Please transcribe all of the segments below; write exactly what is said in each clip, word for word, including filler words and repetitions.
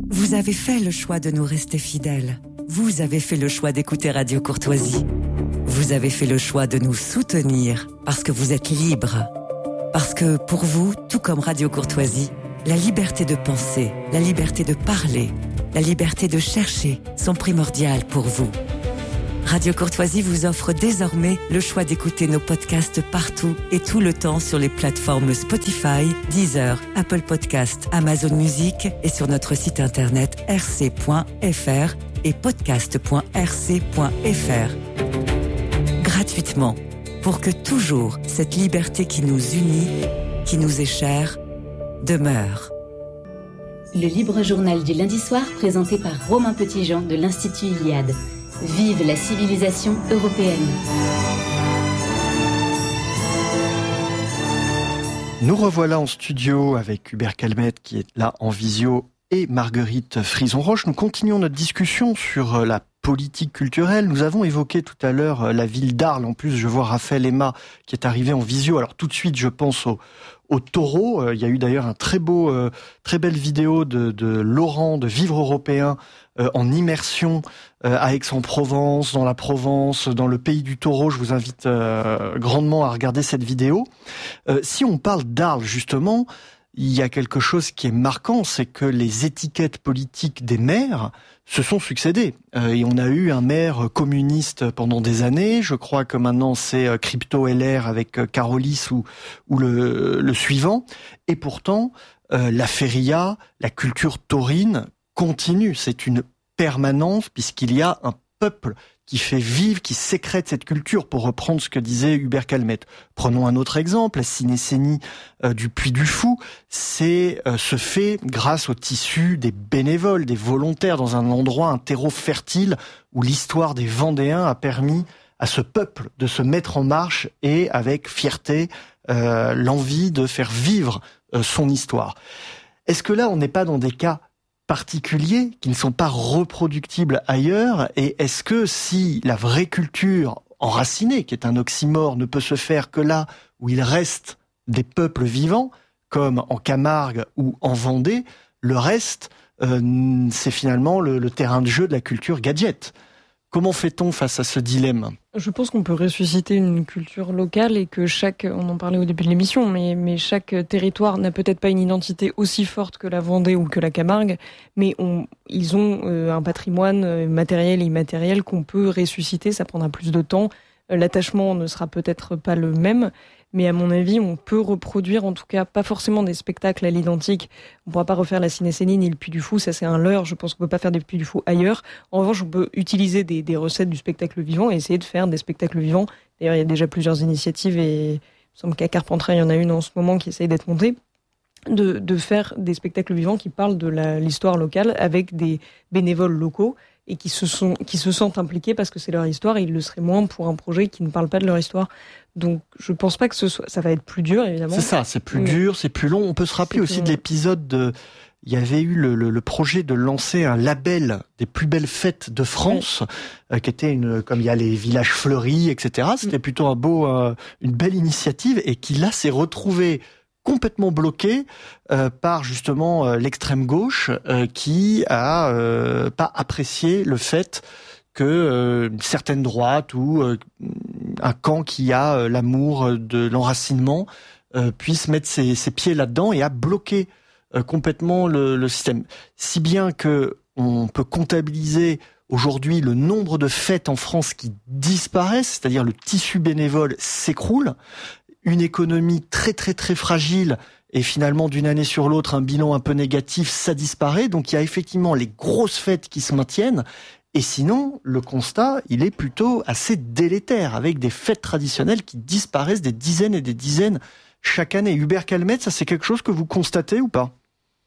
Vous avez fait le choix de nous rester fidèles. Vous avez fait le choix d'écouter Radio Courtoisie. Vous avez fait le choix de nous soutenir parce que vous êtes libres. Parce que pour vous, tout comme Radio Courtoisie, la liberté de penser, la liberté de parler, la liberté de chercher sont primordiales pour vous. Radio Courtoisie vous offre désormais le choix d'écouter nos podcasts partout et tout le temps sur les plateformes Spotify, Deezer, Apple Podcasts, Amazon Music et sur notre site internet r c point f r et podcast point r c point f r. Gratuitement, pour que toujours cette liberté qui nous unit, qui nous est chère, demeure. Le libre journal du lundi soir présenté par Romain Petitjean de l'Institut Iliade. Vive la civilisation européenne. Nous revoilà en studio avec Hubert Calmette qui est là en visio et Marguerite Frison-Roche. Nous continuons notre discussion sur la politique culturelle. Nous avons évoqué tout à l'heure la ville d'Arles. En plus, je vois Raphaël Emma qui est arrivé en visio. Alors tout de suite, je pense au, au taureau. Euh, il y a eu d'ailleurs un très beau, euh, très belle vidéo de, de Laurent de Vivre Européen euh, en immersion euh, à Aix-en-Provence, dans la Provence, dans le pays du taureau. Je vous invite euh, grandement à regarder cette vidéo. Euh, si on parle d'Arles, justement, il y a quelque chose qui est marquant, c'est que les étiquettes politiques des maires se sont succédées. Euh, et on a eu un maire communiste pendant des années. Je crois que maintenant c'est euh, Crypto-L R avec euh, Carolis ou, ou le, le suivant. Et pourtant, euh, la feria, la culture taurine continue. C'est une permanence puisqu'il y a un peuple qui fait vivre, qui sécrète cette culture, pour reprendre ce que disait Hubert Calmette. Prenons un autre exemple, la cinécénie euh, du Puy du Fou, c'est euh, se fait grâce au tissu des bénévoles, des volontaires, dans un endroit, un terreau fertile, où l'histoire des Vendéens a permis à ce peuple de se mettre en marche et, avec fierté, euh, l'envie de faire vivre euh, son histoire. Est-ce que là, on n'est pas dans des cas particuliers qui ne sont pas reproductibles ailleurs? Et est-ce que si la vraie culture enracinée, qui est un oxymore, ne peut se faire que là où il reste des peuples vivants, comme en Camargue ou en Vendée, le reste, euh, c'est finalement le, le terrain de jeu de la culture gadget? Comment fait-on face à ce dilemme? Je pense qu'on peut ressusciter une culture locale et que chaque, on en parlait au début de l'émission, mais, mais chaque territoire n'a peut-être pas une identité aussi forte que la Vendée ou que la Camargue, mais on, ils ont euh, un patrimoine matériel et immatériel qu'on peut ressusciter. Ça prendra plus de temps. L'attachement ne sera peut-être pas le même, mais à mon avis, on peut reproduire, en tout cas, pas forcément des spectacles à l'identique. On ne pourra pas refaire la cinécénie ni le Puy du Fou, ça c'est un leurre. Je pense qu'on ne peut pas faire des Puy du Fou ailleurs. En revanche, on peut utiliser des, des recettes du spectacle vivant et essayer de faire des spectacles vivants. D'ailleurs, il y a déjà plusieurs initiatives et il me semble qu'à Carpentras, il y en a une en ce moment qui essaye d'être montée. De, de faire des spectacles vivants qui parlent de la, l'histoire locale avec des bénévoles locaux et qui se sont, qui se sentent impliqués parce que c'est leur histoire et ils le seraient moins pour un projet qui ne parle pas de leur histoire. Donc, je pense pas que ce soit, ça va être plus dur, évidemment. C'est ça, c'est plus Mais... dur, c'est plus long. On peut se rappeler aussi de l'épisode de, il y avait eu le, le, le projet de lancer un label des plus belles fêtes de France, oui. euh, qui était une, comme il y a les villages fleuris, et cetera. C'était plutôt un beau, euh, une belle initiative et qui là s'est retrouvé complètement bloqué euh, par justement euh, l'extrême gauche euh, qui a euh, pas apprécié le fait que euh, une certaine droite ou euh, un camp qui a euh, l'amour de l'enracinement euh, puisse mettre ses, ses pieds là-dedans et a bloqué euh, complètement le, le système. Si bien que on peut comptabiliser aujourd'hui le nombre de fêtes en France qui disparaissent, c'est-à-dire le tissu bénévole s'écroule. Une économie très très très fragile et finalement d'une année sur l'autre un bilan un peu négatif, ça disparaît. Donc il y a effectivement les grosses fêtes qui se maintiennent et sinon le constat il est plutôt assez délétère avec des fêtes traditionnelles qui disparaissent des dizaines et des dizaines chaque année. Hubert Calmette, ça c'est quelque chose que vous constatez ou pas?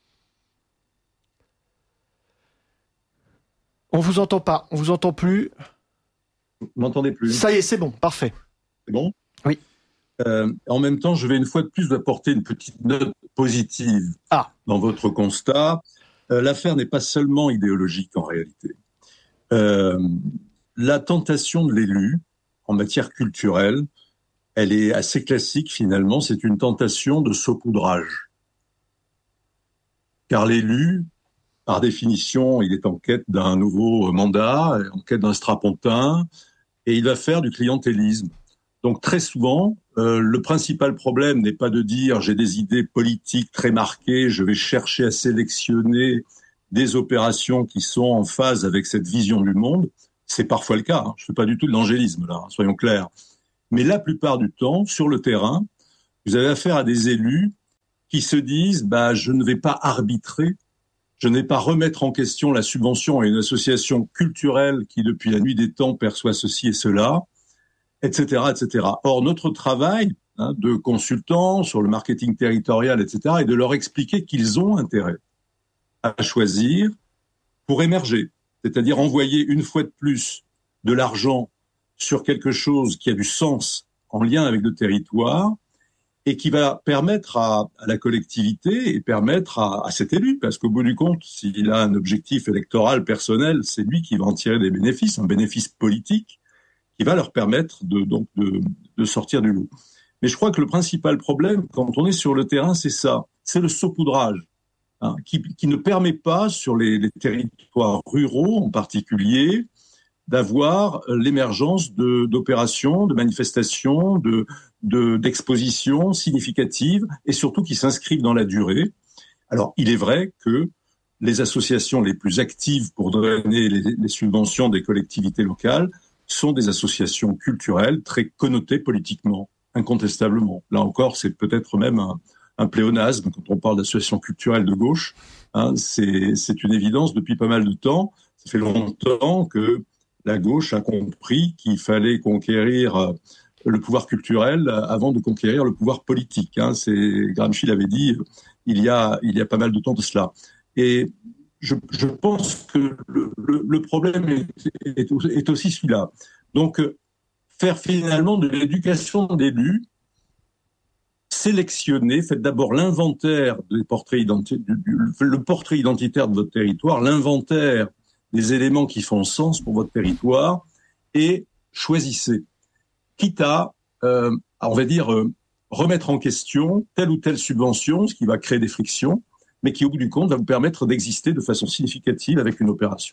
On vous entend pas, on vous entend plus. Vous m'entendez plus? Ça y est, c'est bon, parfait. C'est bon? Oui. Euh, en même temps, je vais une fois de plus apporter une petite note positive ah. dans votre constat. Euh, l'affaire n'est pas seulement idéologique en réalité. Euh, la tentation de l'élu en matière culturelle, elle est assez classique finalement, c'est une tentation de saupoudrage. Car l'élu par définition, il est en quête d'un nouveau mandat, en quête d'un strapontin, et il va faire du clientélisme. Donc très souvent, euh, le principal problème n'est pas de dire j'ai des idées politiques très marquées, je vais chercher à sélectionner des opérations qui sont en phase avec cette vision du monde. C'est parfois le cas, hein. Je ne fais pas du tout de l'angélisme là, hein, soyons clairs. Mais la plupart du temps, sur le terrain, vous avez affaire à des élus qui se disent bah, « je ne vais pas arbitrer, je ne vais pas remettre en question la subvention à une association culturelle qui, depuis la nuit des temps, perçoit ceci et cela », et cetera, et cetera. Or, notre travail hein, de consultants sur le marketing territorial, et cetera, est de leur expliquer qu'ils ont intérêt à choisir pour émerger, c'est-à-dire envoyer une fois de plus de l'argent sur quelque chose qui a du sens en lien avec le territoire et qui va permettre à, à la collectivité et permettre à, à cet élu, parce qu'au bout du compte, s'il a un objectif électoral personnel, c'est lui qui va en tirer des bénéfices, un bénéfice politique qui va leur permettre de, donc de, de sortir du lot. Mais je crois que le principal problème, quand on est sur le terrain, c'est ça, c'est le saupoudrage, hein, qui, qui ne permet pas, sur les, les territoires ruraux en particulier, d'avoir l'émergence de, d'opérations, de manifestations, de, de, d'expositions significatives et surtout qui s'inscrivent dans la durée. Alors, il est vrai que les associations les plus actives pour drainer les, les subventions des collectivités locales sont des associations culturelles très connotées politiquement, incontestablement. Là encore, c'est peut-être même un, un pléonasme quand on parle d'associations culturelles de gauche. Hein, c'est, c'est une évidence depuis pas mal de temps. Ça fait longtemps que la gauche a compris qu'il fallait conquérir le pouvoir culturel avant de conquérir le pouvoir politique. Hein. C'est, Gramsci l'avait dit il y a, il y a pas mal de temps de cela. Et je, je pense que le, le, le problème est, est, est aussi celui-là. Donc, faire finalement de l'éducation d'élus, sélectionner, faites d'abord l'inventaire des portraits identi- du, du, le portrait identitaire de votre territoire, l'inventaire des éléments qui font sens pour votre territoire, et choisissez. Quitte à, euh, à on va dire, euh, remettre en question telle ou telle subvention, ce qui va créer des frictions, mais qui, au bout du compte, va vous permettre d'exister de façon significative avec une opération.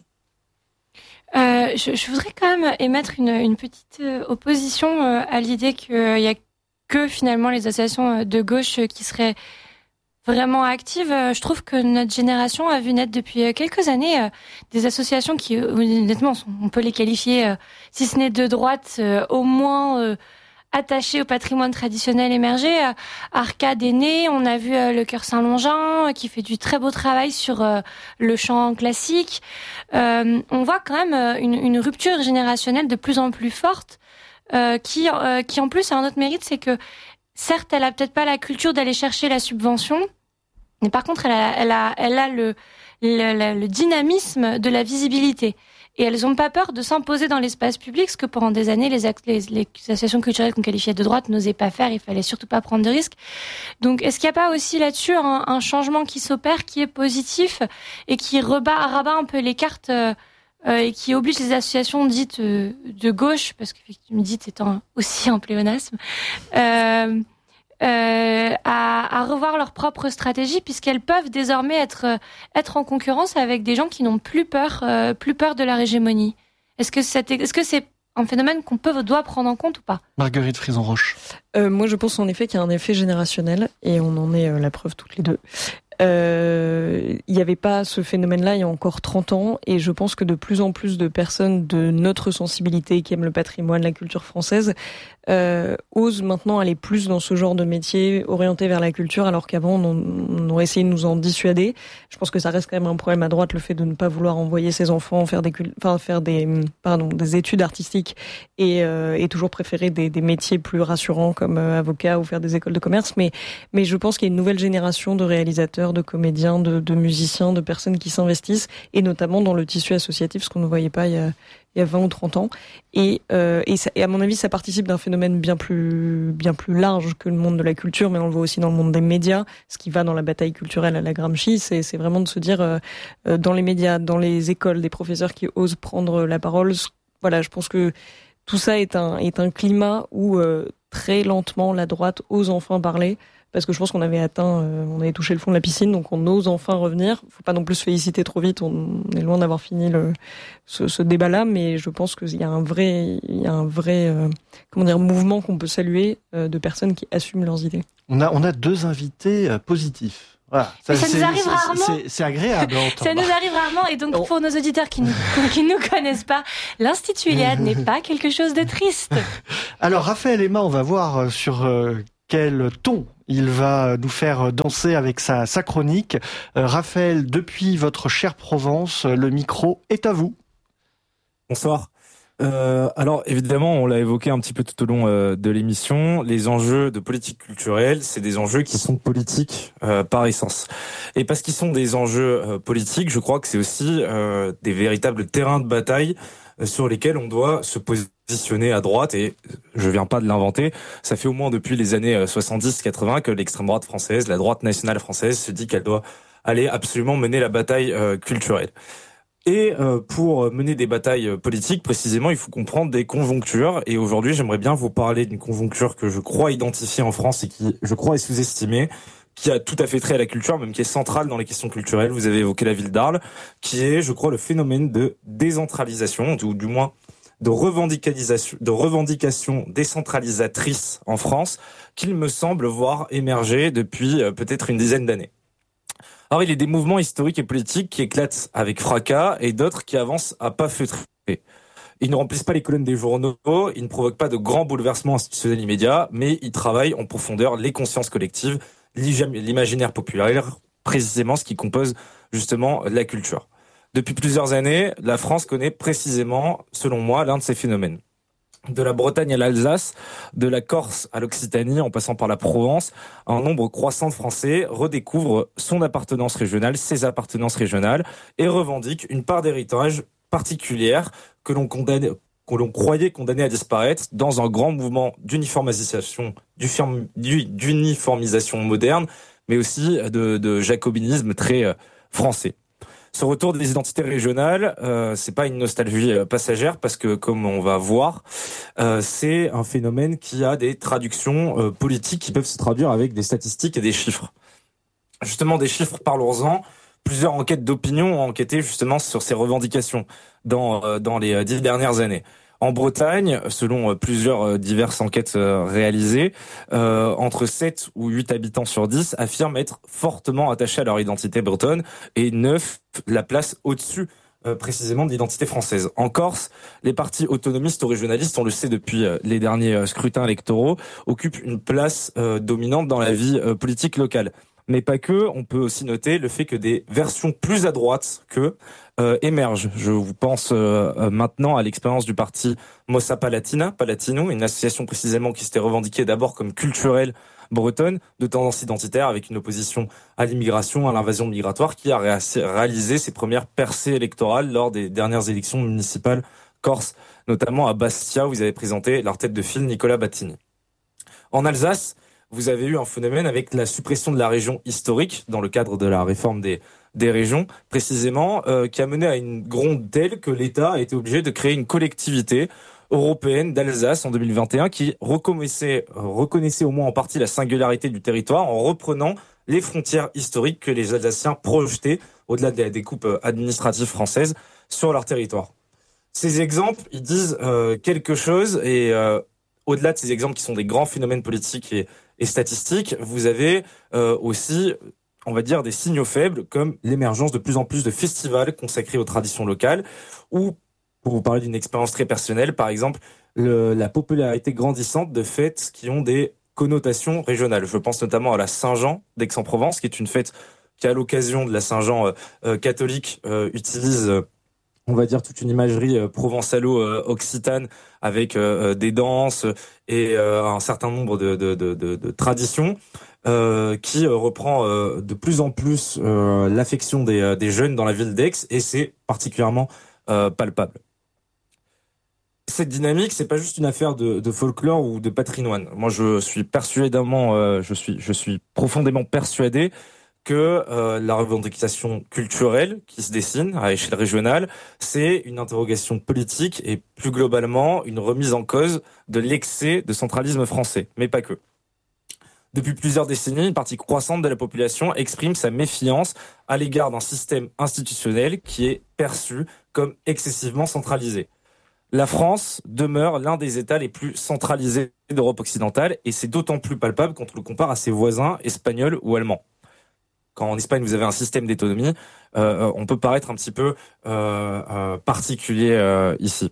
Euh, je, je voudrais quand même émettre une, une petite opposition euh, à l'idée qu'il n'y a que, finalement, les associations de gauche qui seraient vraiment actives. Je trouve que notre génération a vu naître depuis quelques années euh, des associations qui, honnêtement, sont, on peut les qualifier, euh, si ce n'est de droite, euh, au moins euh, attachées au patrimoine traditionnel émergé. Euh, Arcade est né, on a vu euh, le Chœur Saint-Longin euh, qui fait du très beau travail sur euh, le chant classique. Euh, on voit quand même euh, une, une rupture générationnelle de plus en plus forte euh, qui, euh, qui en plus a un autre mérite, c'est que certes, elle a peut-être pas la culture d'aller chercher la subvention, mais par contre, elle a, elle a, elle a le, le, le dynamisme de la visibilité. Et elles n'ont pas peur de s'imposer dans l'espace public, ce que pendant des années, les, les, les associations culturelles qu'on qualifiait de droite n'osaient pas faire. Il fallait surtout pas prendre de risques. Donc, est-ce qu'il n'y a pas aussi là-dessus un, un changement qui s'opère, qui est positif et qui rebat, rabat un peu les cartes euh, et qui oblige les associations dites euh, de gauche, parce qu'effectivement, dites étant aussi un pléonasme, euh, Euh, à, à revoir leur propre stratégie, puisqu'elles peuvent désormais être être en concurrence avec des gens qui n'ont plus peur, euh, plus peur de leur hégémonie. Est-ce que c'est, est-ce que c'est un phénomène qu'on peut doit prendre en compte ou pas? Marguerite Frison-Roche. Euh, moi, je pense en effet qu'il y a un effet générationnel, et on en est euh, la preuve toutes les deux. Euh, il n'y avait pas ce phénomène-là il y a encore trente ans, et je pense que de plus en plus de personnes de notre sensibilité qui aiment le patrimoine, la culture française, euh, osent maintenant aller plus dans ce genre de métier orienté vers la culture, alors qu'avant on, on aurait essayé de nous en dissuader. Je pense que ça reste quand même un problème à droite, le fait de ne pas vouloir envoyer ses enfants faire des, enfin, faire des, pardon, des études artistiques et, euh, et toujours préférer des, des métiers plus rassurants comme euh, avocat ou faire des écoles de commerce. Mais, mais je pense qu'il y a une nouvelle génération de réalisateurs, de comédiens, de, de musiciens, de personnes qui s'investissent, et notamment dans le tissu associatif, ce qu'on ne voyait pas il y a, il y a vingt ou trente ans. Et, euh, et, ça, et à mon avis, ça participe d'un phénomène bien plus, bien plus large que le monde de la culture, mais on le voit aussi dans le monde des médias. Ce qui va dans la bataille culturelle à la Gramsci, c'est, c'est vraiment de se dire, euh, dans les médias, dans les écoles, des professeurs qui osent prendre la parole. Voilà, je pense que tout ça est un, est un climat où euh, très lentement la droite ose enfin parler, parce que je pense qu'on avait atteint, euh, on avait touché le fond de la piscine, donc on ose enfin revenir. Faut pas non plus se féliciter trop vite, on est loin d'avoir fini le, ce, ce débat-là, mais je pense qu'il y a un vrai, il y a un vrai, euh, comment dire, mouvement qu'on peut saluer euh, de personnes qui assument leurs idées. On a, on a deux invités euh, positifs. Voilà. Ça, ça nous arrive c'est, rarement. C'est, c'est agréable à entendre. Ça nous arrive rarement. Et donc, pour nos auditeurs qui ne qui nous connaissent pas, l'Institut Iliade n'est pas quelque chose de triste. Alors, Raphaël Aima, on va voir sur euh, quel ton il va nous faire danser avec sa, sa chronique. Euh, Raphaël, depuis votre chère Provence, le micro est à vous. Bonsoir. Euh, alors évidemment, on l'a évoqué un petit peu tout au long euh, de l'émission, les enjeux de politique culturelle, c'est des enjeux qui sont politiques euh, par essence. Et parce qu'ils sont des enjeux euh, politiques, je crois que c'est aussi euh, des véritables terrains de bataille euh, sur lesquels on doit se positionner à droite. Et je viens pas de l'inventer, ça fait au moins depuis les années soixante-dix quatre-vingts que l'extrême droite française, la droite nationale française, se dit qu'elle doit aller absolument mener la bataille euh, culturelle. Et euh, pour mener des batailles politiques, précisément, il faut comprendre des conjonctures. Et aujourd'hui, j'aimerais bien vous parler d'une conjoncture que je crois identifier en France et qui, je crois, est sous-estimée, qui a tout à fait trait à la culture, même qui est centrale dans les questions culturelles. Vous avez évoqué la ville d'Arles, qui est, je crois, le phénomène de décentralisation, ou du moins de revendication, de revendication décentralisatrice en France, qu'il me semble voir émerger depuis euh, peut-être une dizaine d'années. Alors, il y a des mouvements historiques et politiques qui éclatent avec fracas et d'autres qui avancent à pas feutrés. Ils ne remplissent pas les colonnes des journaux, ils ne provoquent pas de grands bouleversements institutionnels immédiats, mais ils travaillent en profondeur les consciences collectives, l'imaginaire populaire, précisément ce qui compose justement la culture. Depuis plusieurs années, la France connaît précisément, selon moi, l'un de ces phénomènes. De la Bretagne à l'Alsace, de la Corse à l'Occitanie, en passant par la Provence, un nombre croissant de Français redécouvre son appartenance régionale, ses appartenances régionales, et revendique une part d'héritage particulière que l'on condamne, que l'on croyait condamné à disparaître dans un grand mouvement d'uniformisation, d'uniformisation moderne, mais aussi de, de jacobinisme très français. Ce retour des identités régionales, euh, c'est pas une nostalgie passagère parce que, comme on va voir, euh, c'est un phénomène qui a des traductions euh, politiques qui peuvent se traduire avec des statistiques et des chiffres. Justement, des chiffres, parlons-en. Plusieurs enquêtes d'opinion ont enquêté justement sur ces revendications dans euh, dans les dix dernières années. En Bretagne, selon plusieurs diverses enquêtes réalisées, euh, entre sept ou huit habitants sur dix affirment être fortement attachés à leur identité bretonne et neuf la place au-dessus euh, précisément de l'identité française. En Corse, les partis autonomistes ou régionalistes, on le sait depuis les derniers scrutins électoraux, occupent une place euh, dominante dans la vie euh, politique locale. Mais pas que, on peut aussi noter le fait que des versions plus à droite que euh, émergent. Je vous pense euh, maintenant à l'expérience du parti Mossa Palatina, Palatino, une association précisément qui s'était revendiquée d'abord comme culturelle bretonne, de tendance identitaire, avec une opposition à l'immigration, à l'invasion migratoire, qui a ré- réalisé ses premières percées électorales lors des dernières élections municipales corse, notamment à Bastia, où ils avaient présenté leur tête de file Nicolas Battini. En Alsace, vous avez eu un phénomène avec la suppression de la région historique dans le cadre de la réforme des, des régions, précisément, euh, qui a mené à une gronde telle que l'État a été obligé de créer une collectivité européenne d'Alsace en deux mille vingt et un qui reconnaissait, reconnaissait au moins en partie la singularité du territoire en reprenant les frontières historiques que les Alsaciens projetaient au-delà des découpes administratives françaises sur leur territoire. Ces exemples, ils disent euh, quelque chose et euh, au-delà de ces exemples qui sont des grands phénomènes politiques et et statistiques, vous avez euh, aussi, on va dire, des signaux faibles comme l'émergence de plus en plus de festivals consacrés aux traditions locales ou, pour vous parler d'une expérience très personnelle, par exemple, le, la popularité grandissante de fêtes qui ont des connotations régionales. Je pense notamment à la Saint-Jean d'Aix-en-Provence, qui est une fête qui, à l'occasion de la Saint-Jean euh, euh, catholique, euh, utilise... Euh, on va dire toute une imagerie euh, provençalo-occitane avec euh, des danses et euh, un certain nombre de, de, de, de, de traditions euh, qui euh, reprend euh, de plus en plus euh, l'affection des, des jeunes dans la ville d'Aix et c'est particulièrement euh, palpable. Cette dynamique, c'est pas juste une affaire de, de folklore ou de patrimoine. Moi, je suis persuadément, euh, je suis, je suis profondément persuadé que euh, la revendication culturelle qui se dessine à échelle régionale, c'est une interrogation politique et plus globalement une remise en cause de l'excès de centralisme français, mais pas que. Depuis plusieurs décennies, une partie croissante de la population exprime sa méfiance à l'égard d'un système institutionnel qui est perçu comme excessivement centralisé. La France demeure l'un des États les plus centralisés d'Europe occidentale et c'est d'autant plus palpable quand on le compare à ses voisins espagnols ou allemands. Quand en Espagne vous avez un système d'autonomie, euh, on peut paraître un petit peu euh, euh, particulier euh, ici.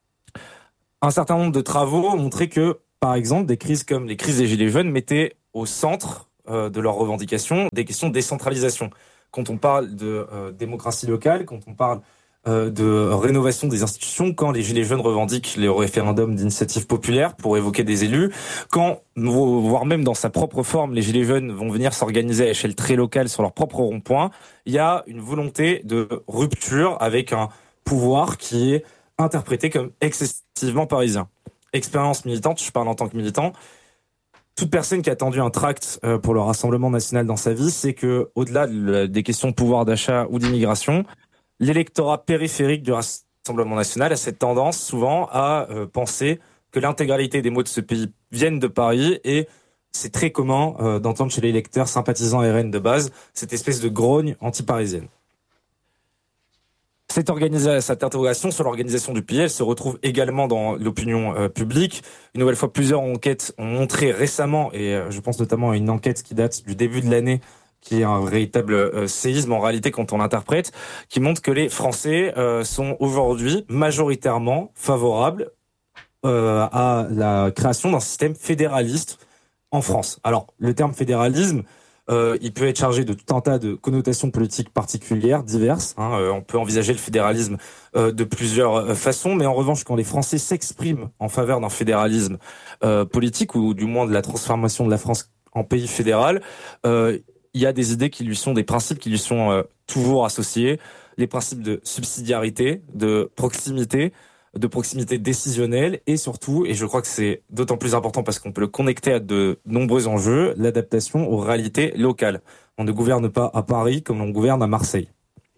Un certain nombre de travaux ont montré que, par exemple, des crises comme les crises des Gilets jaunes mettaient au centre euh, de leurs revendications des questions de décentralisation. Quand on parle de euh, démocratie locale, quand on parle euh, de rénovation des institutions, quand les Gilets jaunes revendiquent les référendums d'initiative populaire pour évoquer des élus, quand, voire même dans sa propre forme, les Gilets jaunes vont venir s'organiser à échelle très locale sur leur propre rond-point, il y a une volonté de rupture avec un pouvoir qui est interprété comme excessivement parisien. Expérience militante, je parle en tant que militant, toute personne qui a tendu un tract pour le Rassemblement national dans sa vie, c'est que, au-delà des questions de pouvoir d'achat ou d'immigration, l'électorat périphérique du Rassemblement national a cette tendance souvent à euh, penser que l'intégralité des mots de ce pays viennent de Paris et c'est très commun euh, d'entendre chez les électeurs sympathisants R N de base cette espèce de grogne anti-parisienne. Cette, organisa- cette interrogation sur l'organisation du pays, elle se retrouve également dans l'opinion euh, publique. Une nouvelle fois, plusieurs enquêtes ont montré récemment, et euh, je pense notamment à une enquête qui date du début de l'année, qui est un véritable euh, séisme en réalité quand on l'interprète, qui montre que les Français euh, sont aujourd'hui majoritairement favorables euh, à la création d'un système fédéraliste en France. Alors, le terme fédéralisme, Euh, il peut être chargé de tout un tas de connotations politiques particulières, diverses. Hein. Euh, on peut envisager le fédéralisme euh, de plusieurs euh, façons, mais en revanche, quand les Français s'expriment en faveur d'un fédéralisme euh, politique, ou du moins de la transformation de la France en pays fédéral, euh, il y a des idées qui lui sont, des principes qui lui sont euh, toujours associés, les principes de subsidiarité, de proximité, de proximité décisionnelle et surtout, et je crois que c'est d'autant plus important parce qu'on peut le connecter à de nombreux enjeux, l'adaptation aux réalités locales. On ne gouverne pas à Paris comme on gouverne à Marseille.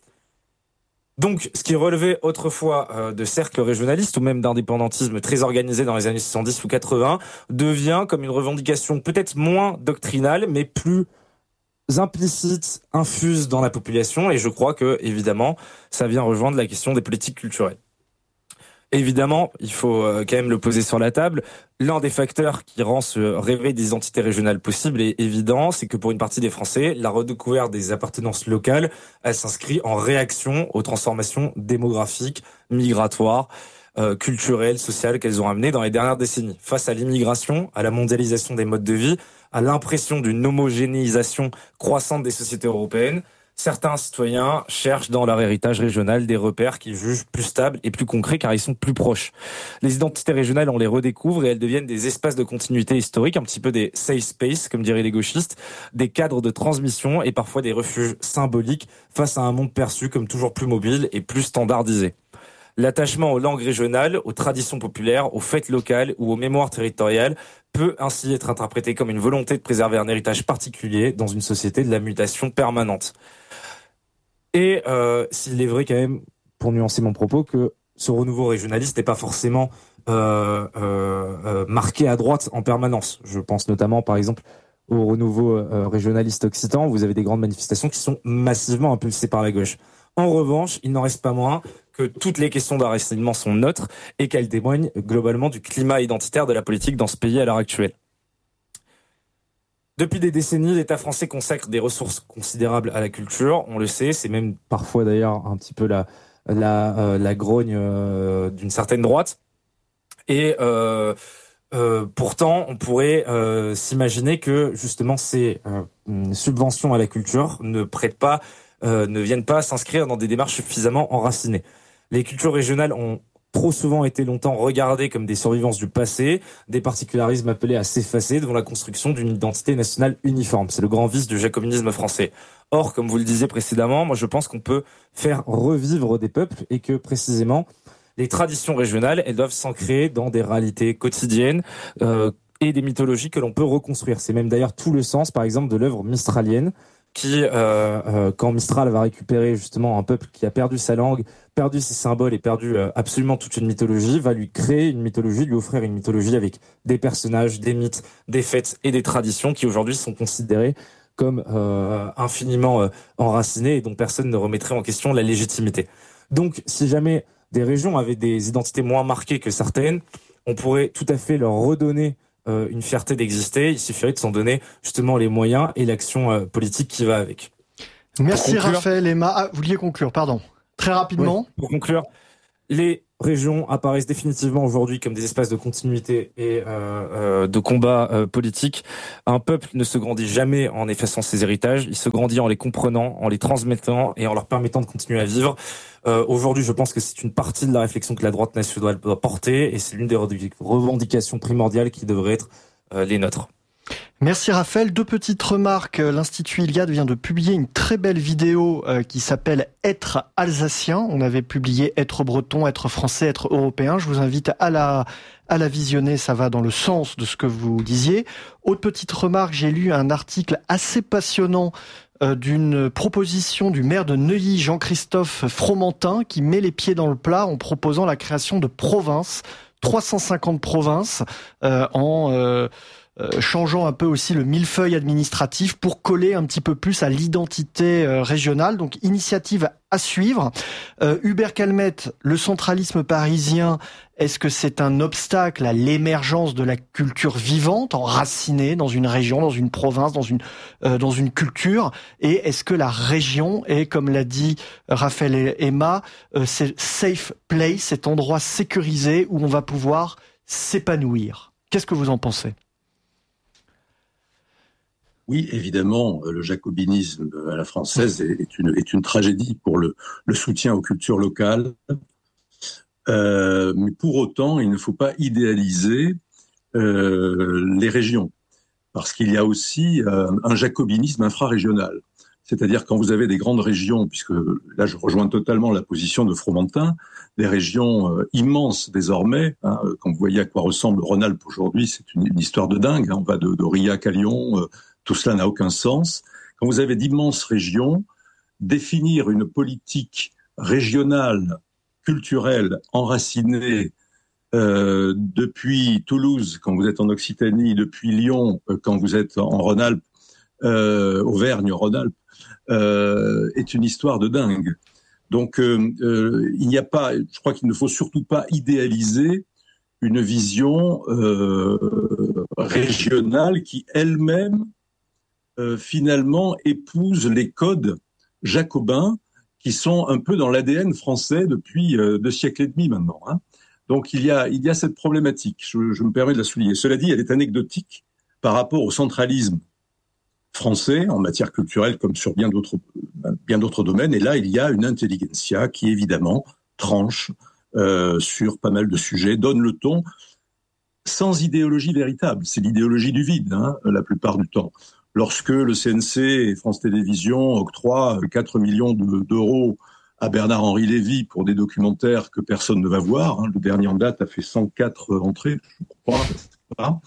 Donc, ce qui relevait autrefois euh, de cercles régionalistes ou même d'indépendantisme très organisé dans les années soixante-dix ou quatre-vingts devient comme une revendication peut-être moins doctrinale, mais plus implicite, infuse dans la population. Et je crois que, évidemment, ça vient rejoindre la question des politiques culturelles. Évidemment, il faut quand même le poser sur la table. L'un des facteurs qui rend ce réveil des identités régionales possible et évident, c'est que pour une partie des Français, la redécouverte des appartenances locales, elle s'inscrit en réaction aux transformations démographiques, migratoires, euh, culturelles, sociales qu'elles ont amenées dans les dernières décennies. Face à l'immigration, à la mondialisation des modes de vie, à l'impression d'une homogénéisation croissante des sociétés européennes, certains citoyens cherchent dans leur héritage régional des repères qu'ils jugent plus stables et plus concrets car ils sont plus proches. Les identités régionales, on les redécouvre et elles deviennent des espaces de continuité historique, un petit peu des safe spaces, comme diraient les gauchistes, des cadres de transmission et parfois des refuges symboliques face à un monde perçu comme toujours plus mobile et plus standardisé. L'attachement aux langues régionales, aux traditions populaires, aux fêtes locales ou aux mémoires territoriales peut ainsi être interprété comme une volonté de préserver un héritage particulier dans une société de la mutation permanente. Et euh, s'il est vrai quand même, pour nuancer mon propos, que ce renouveau régionaliste n'est pas forcément euh, euh, euh, marqué à droite en permanence. Je pense notamment, par exemple, au renouveau euh, régionaliste occitan. Vous avez des grandes manifestations qui sont massivement impulsées par la gauche. En revanche, il n'en reste pas moins que toutes les questions d'enracinement sont neutres et qu'elles témoignent globalement du climat identitaire de la politique dans ce pays à l'heure actuelle. Depuis des décennies, l'État français consacre des ressources considérables à la culture. On le sait, c'est même parfois d'ailleurs un petit peu la la, euh, la grogne euh, d'une certaine droite. Et euh, euh, pourtant, on pourrait euh, s'imaginer que justement ces euh, subventions à la culture ne prêtent pas, euh, ne viennent pas s'inscrire dans des démarches suffisamment enracinées. Les cultures régionales ont trop souvent été longtemps regardées comme des survivances du passé, des particularismes appelés à s'effacer devant la construction d'une identité nationale uniforme. C'est le grand vice du jacobinisme français. Or, comme vous le disiez précédemment, moi je pense qu'on peut faire revivre des peuples et que précisément les traditions régionales, elles doivent s'ancrer dans des réalités quotidiennes euh, et des mythologies que l'on peut reconstruire. C'est même d'ailleurs tout le sens, par exemple, de l'œuvre mistralienne qui, euh, euh, quand Mistral va récupérer justement un peuple qui a perdu sa langue, perdu ses symboles et perdu euh, absolument toute une mythologie, va lui créer une mythologie, lui offrir une mythologie avec des personnages, des mythes, des fêtes et des traditions qui aujourd'hui sont considérés comme euh, infiniment euh, enracinés et dont personne ne remettrait en question la légitimité. Donc, si jamais des régions avaient des identités moins marquées que certaines, on pourrait tout à fait leur redonner euh, une fierté d'exister. Il suffirait de s'en donner justement les moyens et l'action euh, politique qui va avec. Merci conclure, Raphaël, Emma. Ah, vous vouliez conclure, pardon. Très rapidement. Oui, pour conclure, les régions apparaissent définitivement aujourd'hui comme des espaces de continuité et euh, euh, de combat euh, politique. Un peuple ne se grandit jamais en effaçant ses héritages, il se grandit en les comprenant, en les transmettant et en leur permettant de continuer à vivre. Euh, aujourd'hui, je pense que c'est une partie de la réflexion que la droite nationale doit porter et c'est l'une des revendications primordiales qui devraient être euh, les nôtres. Merci Raphaël. Deux petites remarques. L'Institut Iliade vient de publier une très belle vidéo euh, qui s'appelle « Être alsacien ». On avait publié « Être breton, être français, être européen ». Je vous invite à la, à la visionner, ça va dans le sens de ce que vous disiez. Autre petite remarque, j'ai lu un article assez passionnant euh, d'une proposition du maire de Neuilly, Jean-Christophe Fromentin, qui met les pieds dans le plat en proposant la création de provinces, trois cent cinquante provinces euh, en... Euh, Euh, changeant un peu aussi le millefeuille administratif pour coller un petit peu plus à l'identité euh, régionale. Donc, initiative à suivre. Euh, Hubert Calmette, le centralisme parisien, est-ce que c'est un obstacle à l'émergence de la culture vivante, enracinée dans une région, dans une province, dans une euh, dans une culture? Et est-ce que la région est, comme l'a dit Raphaël et Emma, euh, c'est safe place, cet endroit sécurisé où on va pouvoir s'épanouir? Qu'est-ce que vous en pensez? Oui, évidemment, le jacobinisme à la française est une, est une tragédie pour le, le soutien aux cultures locales. Euh, mais pour autant, il ne faut pas idéaliser euh, les régions, parce qu'il y a aussi euh, un jacobinisme infrarégional. C'est-à-dire quand vous avez des grandes régions, puisque là je rejoins totalement la position de Fromentin, des régions euh, immenses désormais, hein, quand vous voyez à quoi ressemble Rhône-Alpes aujourd'hui, c'est une, une histoire de dingue, hein, on va de, d'Aurillac à Lyon, euh, tout cela n'a aucun sens. Quand vous avez d'immenses régions, définir une politique régionale, culturelle, enracinée euh, depuis Toulouse, quand vous êtes en Occitanie, depuis Lyon, euh, quand vous êtes en Rhône-Alpes, euh, Auvergne-Rhône-Alpes, euh, est une histoire de dingue. Donc, euh, euh, il n'y a pas, je crois qu'il ne faut surtout pas idéaliser une vision euh, régionale qui elle-même Euh, finalement épouse les codes jacobins qui sont un peu dans l'A D N français depuis euh, deux siècles et demi maintenant. Hein. Donc il y a il y a cette problématique. Je, je me permets de la souligner. Cela dit, elle est anecdotique par rapport au centralisme français en matière culturelle comme sur bien d'autres bien d'autres domaines. Et là, il y a une intelligentsia qui évidemment tranche euh, sur pas mal de sujets, donne le ton sans idéologie véritable. C'est l'idéologie du vide, hein, la plupart du temps. Lorsque le C N C et France Télévisions octroient quatre millions de, d'euros à Bernard-Henri Lévy pour des documentaires que personne ne va voir, hein, le dernier en date a fait cent quatre entrées, je crois, pas.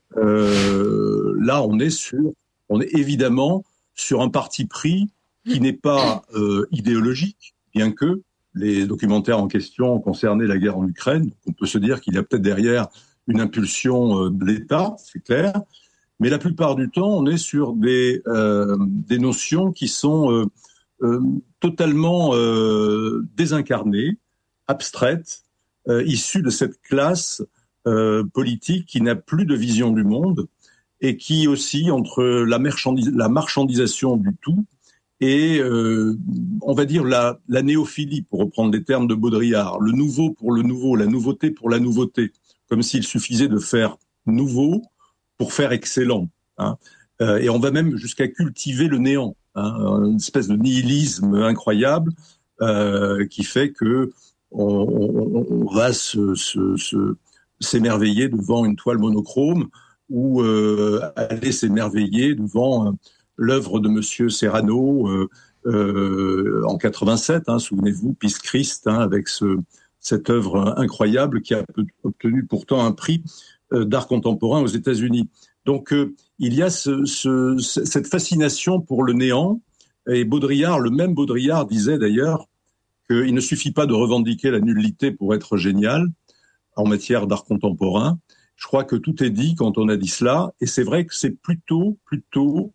Euh, là, on est sur, on est évidemment sur un parti pris qui n'est pas euh, idéologique, bien que les documentaires en question concernaient la guerre en Ukraine. On peut se dire qu'il y a peut-être derrière une impulsion de l'État, c'est clair. Mais la plupart du temps, on est sur des, euh, des notions qui sont euh, euh, totalement euh, désincarnées, abstraites, euh, issues de cette classe euh, politique qui n'a plus de vision du monde et qui oscille entre la, marchandis- la marchandisation du tout et, euh, on va dire, la, la néophilie, pour reprendre les termes de Baudrillard, le nouveau pour le nouveau, la nouveauté pour la nouveauté, comme s'il suffisait de faire nouveau pour faire excellent, hein. Euh, et on va même jusqu'à cultiver le néant, hein, une espèce de nihilisme incroyable euh, qui fait que on, on, on va se, se, se, s'émerveiller devant une toile monochrome ou euh, aller s'émerveiller devant euh, l'œuvre de Monsieur Serrano euh, euh, en quatre-vingt-sept, hein, souvenez-vous, Peace Christ, hein, avec ce, cette œuvre incroyable qui a obtenu pourtant un prix d'art contemporain aux États-Unis. Donc, euh, il y a ce, ce, cette fascination pour le néant. Et Baudrillard, le même Baudrillard disait d'ailleurs qu'il ne suffit pas de revendiquer la nullité pour être génial en matière d'art contemporain. Je crois que tout est dit quand on a dit cela. Et c'est vrai que c'est plutôt, plutôt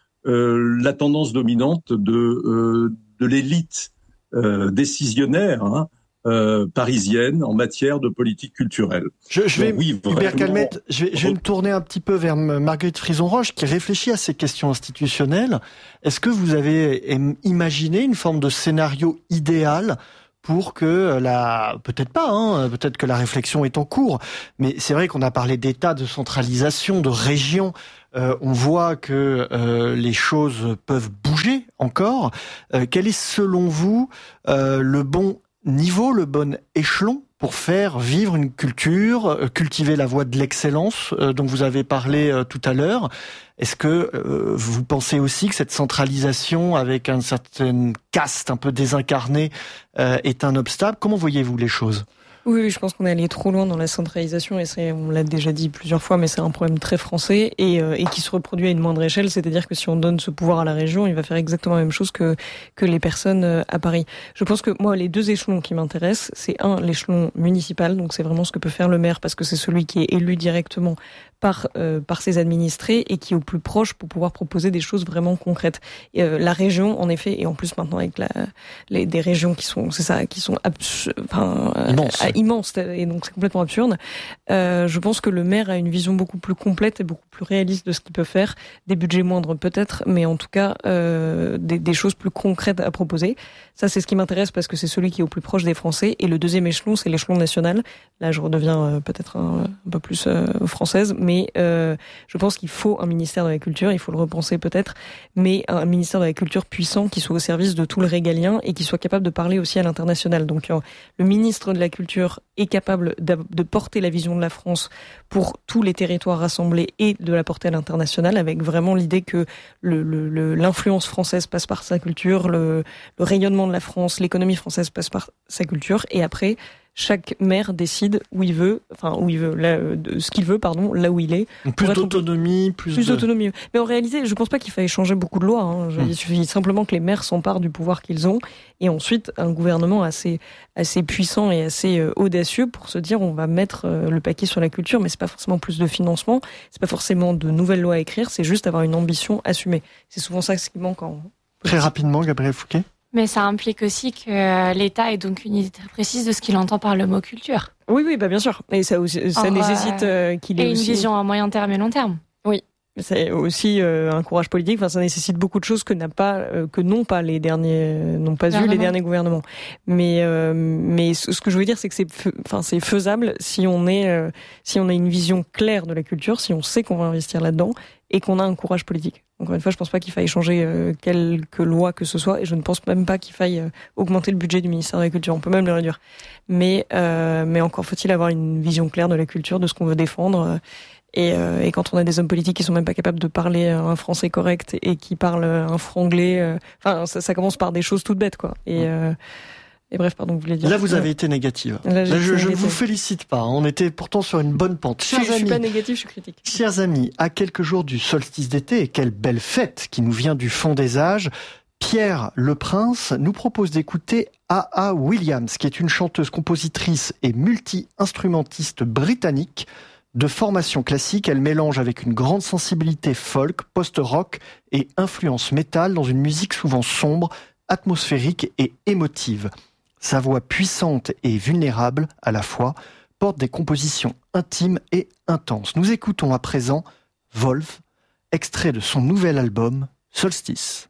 euh, la tendance dominante de, euh, de l'élite euh, décisionnaire, hein, Euh, parisienne en matière de politique culturelle. Je, je vais, Donc, oui, Hubert Calmette, je vais, je vais me Re- tourner un petit peu vers Marguerite Frison-Roche qui réfléchit à ces questions institutionnelles. Est-ce que vous avez imaginé une forme de scénario idéal pour que la, peut-être pas, hein, peut-être que la réflexion est en cours, mais c'est vrai qu'on a parlé d'État, de centralisation, de région. Euh, on voit que euh, les choses peuvent bouger encore. Euh, quel est selon vous euh, le bon niveau, le bon échelon pour faire vivre une culture, euh, cultiver la voie de l'excellence euh, dont vous avez parlé euh, tout à l'heure? Est-ce que euh, vous pensez aussi que cette centralisation avec une certaine caste un peu désincarnée euh, est un obstacle? Comment voyez-vous les choses? Oui, oui, je pense qu'on est allé trop loin dans la centralisation et c'est, on l'a déjà dit plusieurs fois, mais c'est un problème très français et, euh, et qui se reproduit à une moindre échelle. C'est-à-dire que si on donne ce pouvoir à la région, il va faire exactement la même chose que que les personnes euh, à Paris. Je pense que moi, les deux échelons qui m'intéressent, c'est un, l'échelon municipal, donc c'est vraiment ce que peut faire le maire parce que c'est celui qui est élu directement par euh, par ses administrés et qui est au plus proche pour pouvoir proposer des choses vraiment concrètes. Et, euh, la région, en effet, et en plus maintenant avec la, les, des régions qui sont, c'est ça, qui sont abs- enfin, Immense. euh, immenses, et donc c'est complètement absurde. Euh, je pense que le maire a une vision beaucoup plus complète et beaucoup plus réaliste de ce qu'il peut faire, des budgets moindres peut-être, mais en tout cas euh, des, des choses plus concrètes à proposer. Ça, c'est ce qui m'intéresse parce que c'est celui qui est au plus proche des Français. Et le deuxième échelon, c'est l'échelon national. Là, je redeviens euh, peut-être un, un peu plus euh, française, mais euh, je pense qu'il faut un ministère de la Culture, il faut le repenser peut-être, mais un ministère de la Culture puissant qui soit au service de tout le régalien et qui soit capable de parler aussi à l'international. Donc euh, le ministre de la Culture est capable de porter la vision de la France pour tous les territoires rassemblés et de la porter à l'international, avec vraiment l'idée que le, le, l'influence française passe par sa culture, le, le rayonnement de la France, l'économie française passe par sa culture, et après chaque maire décide où il veut, enfin où il veut, là, de, ce qu'il veut, pardon, là où il est. Plus d'autonomie, plus, plus de... d'autonomie. Mais en réalité, je pense pas qu'il faille changer beaucoup de lois. Hein. Mmh. Il suffit simplement que les maires s'emparent du pouvoir qu'ils ont, et ensuite un gouvernement assez assez puissant et assez euh, audacieux pour se dire on va mettre euh, le paquet sur la culture, mais c'est pas forcément plus de financement, c'est pas forcément de nouvelles lois à écrire, c'est juste avoir une ambition assumée. C'est souvent ça ce qui manque en. Très rapidement, Gabriel Fouquet. Mais ça implique aussi que l'État ait donc une idée très précise de ce qu'il entend par le mot culture. Oui, oui, bah bien sûr. Et ça, ça Or, nécessite euh, qu'il ait et aussi... une vision à moyen terme et long terme. Oui, c'est aussi euh, un courage politique. Enfin, ça nécessite beaucoup de choses que n'a pas, euh, que n'ont pas les derniers, euh, n'ont pas eu les derniers gouvernements. Mais, euh, mais ce, ce que je veux dire, c'est que c'est, enfin, c'est faisable si on est, euh, si on a une vision claire de la culture, si on sait qu'on va investir là-dedans et qu'on a un courage politique. Encore une fois, je pense pas qu'il faille changer euh, quelques lois que ce soit, et je ne pense même pas qu'il faille euh, augmenter le budget du ministère de la Culture. On peut même le réduire. Mais, euh, mais encore faut-il avoir une vision claire de la culture, de ce qu'on veut défendre. Euh, et, euh, et quand on a des hommes politiques qui sont même pas capables de parler un français correct et qui parlent un franglais, euh, enfin, ça, ça commence par des choses toutes bêtes, quoi. Et euh, Et bref, pardon, vous voulez dire. Là, vous avez été négative. Là, Là, je ne vous félicite pas. On était pourtant sur une bonne pente. Chers je ne suis pas négatif, je suis critique. Chers amis, à quelques jours du solstice d'été, et quelle belle fête qui nous vient du fond des âges, Pierre Leprince nous propose d'écouter A A Williams, qui est une chanteuse, compositrice et multi-instrumentiste britannique. De formation classique, elle mélange avec une grande sensibilité folk, post-rock et influence métal dans une musique souvent sombre, atmosphérique et émotive. Sa voix puissante et vulnérable à la fois porte des compositions intimes et intenses. Nous écoutons à présent Wolf, extrait de son nouvel album Solstice.